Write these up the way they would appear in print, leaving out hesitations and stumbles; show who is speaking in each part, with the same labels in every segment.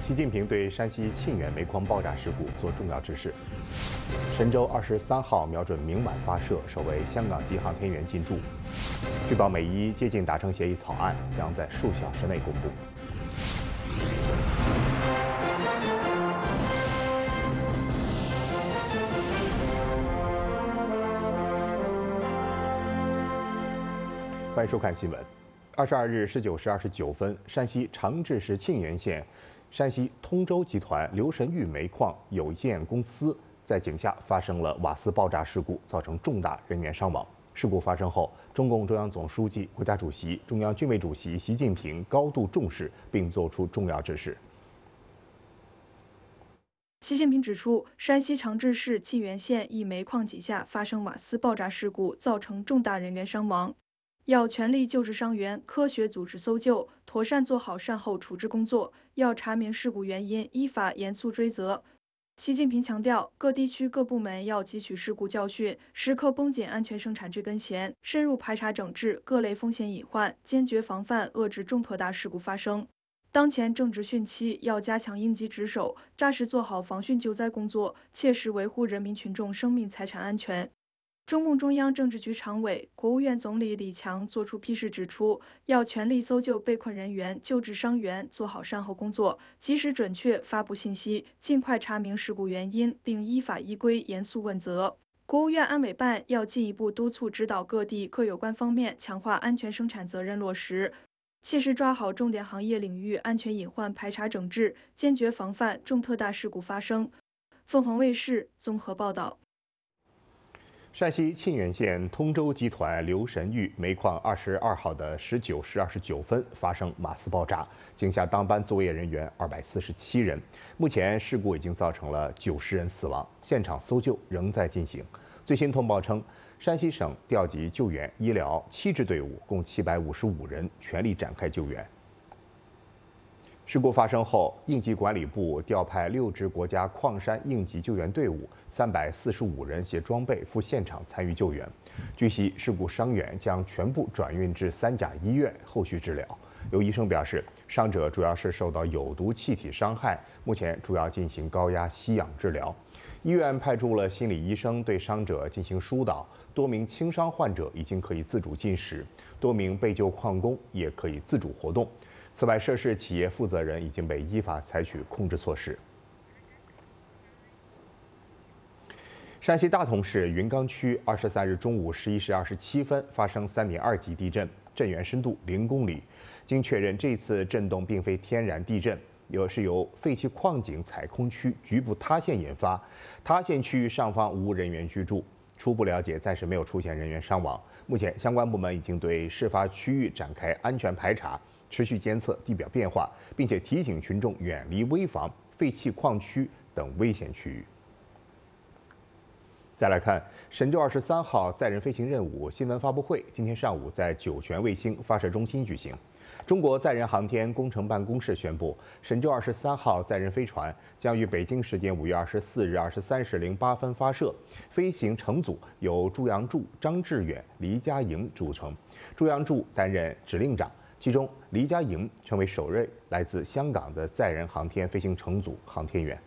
Speaker 1: 习近平对山西沁源煤矿爆炸事故作重要指示。神舟23号瞄准明晚发射，首位香港籍航天员进驻。据报，美伊接近达成协议草案，将在数小时内公布。欢迎收看新闻。22日19时29分，山西长治市沁源县山西通州集团刘神玉煤矿有限公司在井下发生了瓦斯爆炸事故，造成重大人员伤亡。事故发生后，中共中央总书记、国家主席、中央军委主席习近平高度重视，并作出重要指示。
Speaker 2: 习近平指出，山西长治市沁源县一煤矿井下发生瓦斯爆炸事故，造成重大人员伤亡。要全力救治伤员，科学组织搜救，妥善做好善后处置工作。要查明事故原因，依法严肃追责。习近平强调，各地区各部门要汲取事故教训，时刻绷紧安全生产追根弦，深入排查整治各类风险隐患，坚决防范遏制重特大事故发生。当前正值汛期，要加强应急值守，扎实做好防汛救灾工作，切实维护人民群众生命财产安全。中共中央政治局常委、国务院总理李强作出批示指出，要全力搜救被困人员、救治伤员，做好善后工作，及时准确发布信息，尽快查明事故原因，并依法依规严肃问责。国务院安委办要进一步督促指导各地各有关方面强化安全生产责任落实，切实抓好重点行业领域安全隐患排查整治，坚决防范重特大事故发生。凤凰卫视综合报道。
Speaker 1: 山西沁源县通州集团刘神玉煤矿22号的19时29分发生瓦斯爆炸，井下当班作业人员247人。目前事故已经造成了90人死亡，现场搜救仍在进行。最新通报称，山西省调集救援、医疗7支队伍，共755人，全力展开救援。事故发生后，应急管理部调派6支国家矿山应急救援队伍，345人携装备赴现场参与救援。据悉，事故伤员将全部转运至3甲医院后续治疗。有医生表示，伤者主要是受到有毒气体伤害，目前主要进行高压吸氧治疗。医院派出了心理医生对伤者进行疏导，多名轻伤患者已经可以自主进食，多名被救矿工也可以自主活动。此外，涉事企业负责人已经被依法采取控制措施。山西大同市云冈区23日中午11时27分发生3.2级地震，震源深度0公里。经确认，这次震动并非天然地震，是由废弃矿井采空区局部塌陷引发。塌陷区域上方无人员居住。初步了解，暂时没有出现人员伤亡。目前，相关部门已经对事发区域展开安全排查。持续监测地表变化，并且提醒群众远离危房、废弃矿区等危险区域。再来看神舟23号载人飞行任务新闻发布会，今天上午在酒泉卫星发射中心举行。中国载人航天工程办公室宣布，神舟23号载人飞船将于北京时间5月24日23时08分发射，飞行乘组由朱杨柱、张志远、黎佳莹组成，朱杨柱担任指令长。其中，黎佳莹成为首位来自香港的载人航天飞行乘组航天员。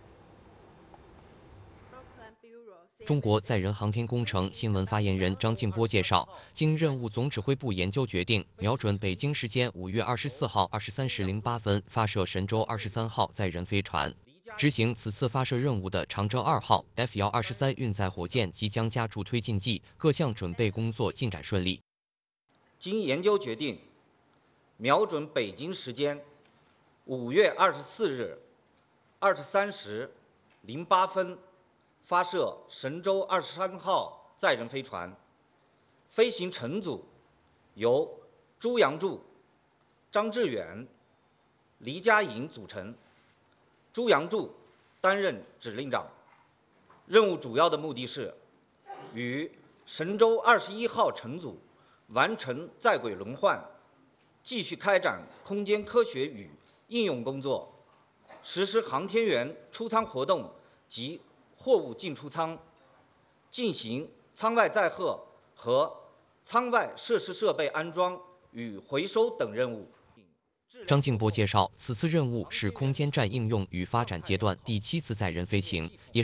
Speaker 3: 中国载人航天工程新闻发言人张静波介绍，经任务总指挥部研究决定，瞄准北京时间5月24号23时08分发射神舟23号载人飞船。执行此次发射任务的长征2号 F-123运载火箭即将加注推进剂，各项准备工作进展顺利。
Speaker 4: 经研究决定，瞄准北京时间5月24日23时08分发射神舟23号载人飞船，飞行乘组由朱杨柱、张志远、黎佳莹组成，朱杨柱担任指令长。任务主要的目的是与神舟21号乘组完成在轨轮换，继续开展空间科学与应用工作，实施航天员出舱活动及货物进出舱，进行舱外载荷和舱外设施设备安装与回收等任务。
Speaker 3: 张静波介绍，此次任务是空间站应用与发展阶段第7次载人飞行，也是